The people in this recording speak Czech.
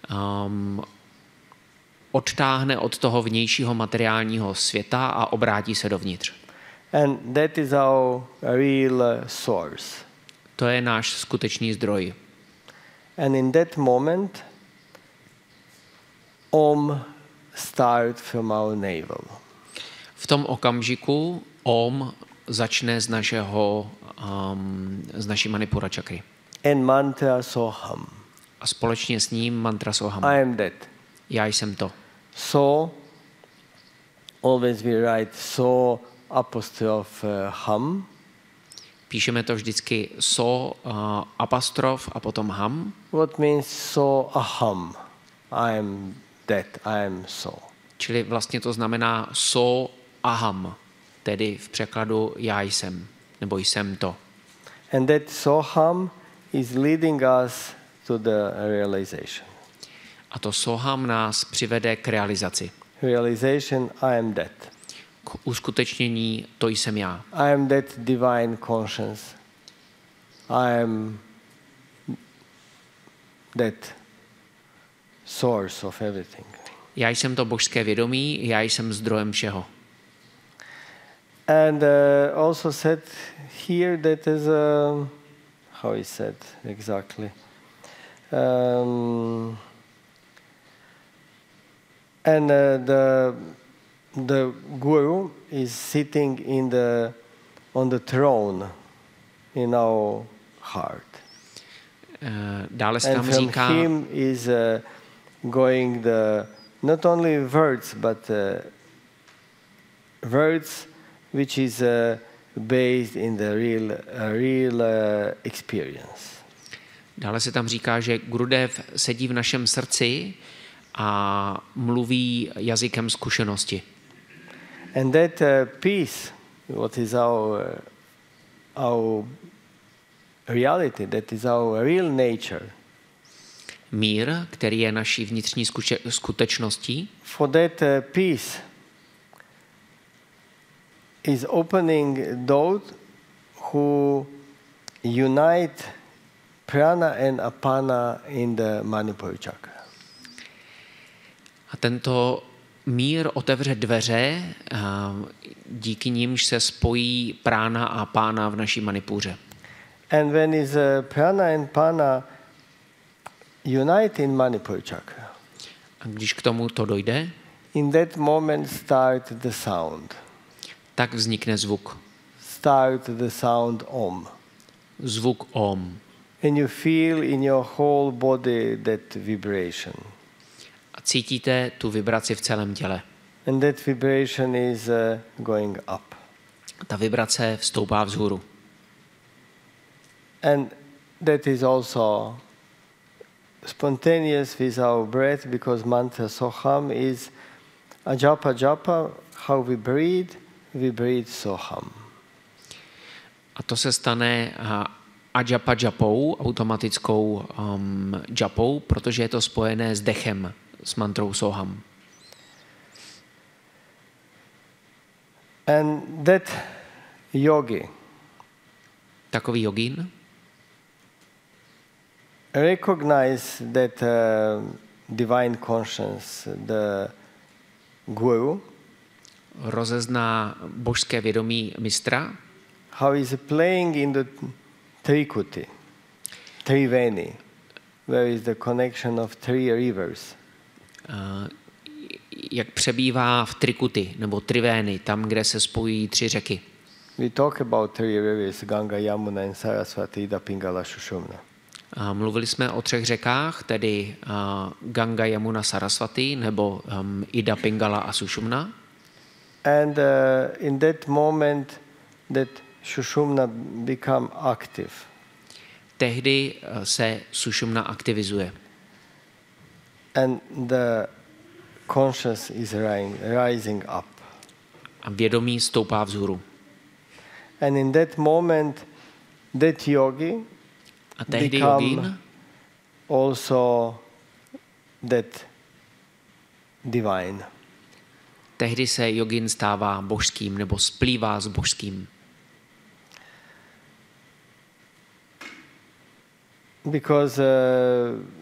odtáhne od toho vnějšího materiálního světa a obrátí se dovnitř. And that is our real source. To je náš skutečný zdroj. And in that moment, Om start from our navel. V tom okamžiku Om začne z naší manipura čakry. And mantra Soham. A společně s ním mantra Soham. I am that. Já jsem to. So, always we write so apostrophe ham. Píšeme to vždycky apostrof a potom ham. What means so aham? I am that, I am so. Čili vlastně to znamená aham, tedy v překladu já jsem, nebo jsem to. And that soham is leading us to the realization. A to soham nás přivede k realizaci. Realization, I am that. K uskutečnění, to jsem já. I am that divine conscience. I am that source of everything. Já jsem to božské vědomí, já jsem zdrojem všeho. And also said here that is how is said exactly. And the guru is sitting on the throne in our heart. Dále se tam And from říká, him is going the not only words but words which is based in the real experience. Dále se tam říká, že Gurudev sedí v našem srdci a mluví jazykem zkušenosti. And that peace, what is our reality, that is our real nature. Mír, který je naší vnitřní skutečností, For that peace is opening those who unite prana and apana in the Manipura chakra. a tento mír otevře dveře, díky nímž se spojí prána a pána v naší manipuře. And when is prana and pana unite in Manipura chakra, A když k tomu to dojde, in that moment start the sound. tak vznikne zvuk. Start the sound Om. Zvuk Om. And you feel in your whole body that vibration. A cítíte tu vibraci v celém těle. And that vibration is going up. Ta vibrace vstoupá vzhůru. And that is also spontaneous with our breath, because mantra Soham is a japa, how we breathe Soham. A to se stane ajapa japou, automatickou japou, protože je to spojené s dechem, s mantrou Soham. And that yogi Takový jogín recognize that divine conscience, the guru, rozezná božské vědomí mistra, how is playing in the Trikuti, Triveni, where is the connection of three rivers. Jak přebývá v Trikuti nebo Trivény, tam, kde se spojí 3 řeky. We talk about three rivers, Ganga, Yamuna and Saraswati, Ida, Pingala, Shushumna. Mluvili jsme o 3 řekách, tedy Ganga, Yamuna, Saraswati, nebo Ida, Pingala a Sushumna. And in that moment, that Shushumna become active. Tehdy se Sushumna aktivizuje. And the conscious is rising up. A vědomí stoupá vzhůru. And in that moment, that yogi A tehdy become jogín also that divine. tehdy se jogín stává božským nebo splývá s božským. Because